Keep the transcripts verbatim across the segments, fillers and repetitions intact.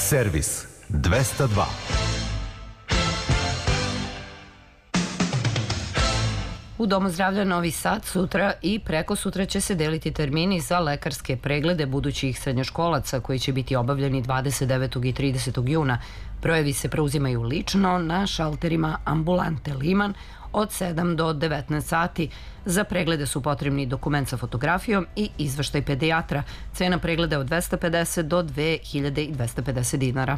Servis dvesta dva. U Domu zdravlja Novi Sad sutra i preko sutra će se deliti termini za lekarske preglede budućih srednjoškolaca koji će biti obavljeni dvadeset devetog i tridesetog juna. Brojevi se preuzimaju lično na šalterima ambulante Liman od sedam do devetnaest sati. Za preglede su potrebni dokument sa fotografijom i izveštaj pedijatra. Cena pregleda je od dvesta pedeset do dve hiljade dvesta pedeset dinara.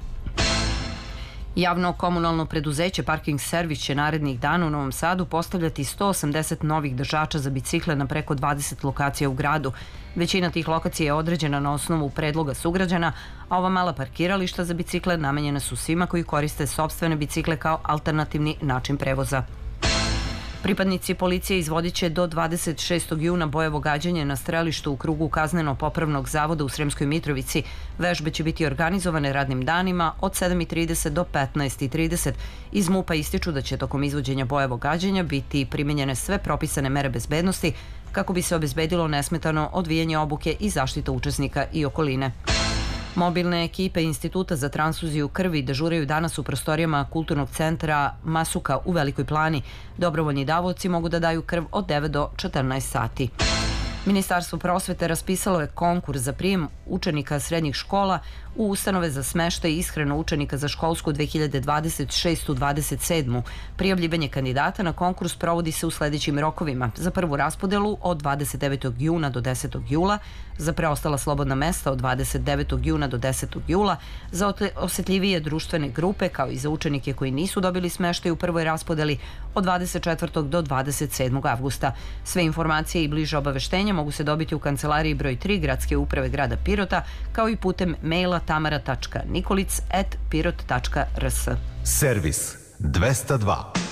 Javno komunalno preduzeće Parking servis će narednih dana u Novom Sadu postavljati sto osamdeset novih držača za bicikle na preko dvadeset lokacija u gradu. Većina tih lokacija je određena na osnovu predloga sugrađana, a ova mala parkirališta za bicikle namenjena su svima koji koriste sopstvene bicikle kao alternativni način prevoza. Pripadnici policije izvodit će do dvadeset šestog juna bojevo gađanje na strelištu u krugu kazneno-popravnog zavoda u Sremskoj Mitrovici. Vežbe će biti organizovane radnim danima od sedam i trideset do petnaest i trideset. Iz MUP-a ističu da će tokom izvođenja bojevo gađanja biti primenjene sve propisane mere bezbednosti kako bi se obezbedilo nesmetano odvijanje obuke i zaštita učesnika i okoline. Mobilne ekipe Instituta za transfuziju krvi dežuraju danas u prostorijama kulturnog centra Masuka u Velikoj Plani. Dobrovoljni davaoci mogu da daju krv od devet do četrnaest sati. Ministarstvo prosvete raspisalo je konkurs za prijem učenika srednjih škola u ustanove za smeštaj i ishranu učenika za školsku dve hiljade dvadeset šestu dvadeset sedmu. Prijavljivanje kandidata na konkurs provodi se u sledećim rokovima. Za prvu raspodelu od dvadeset devetog juna do desetog jula, za preostala slobodna mesta od dvadeset devetog juna do desetog jula, za osetljivije društvene grupe kao i za učenike koji nisu dobili smeštaj u prvoj raspodeli od dvadeset četvrtog do dvadeset sedmog avgusta. Sve informacije i bliže obaveštenja mogu se dobiti u kancelariji broj tri Gradske uprave grada Pirota, kao i putem maila tamara tačka nikolic at pirot tačka rs. Servis dvesta dva.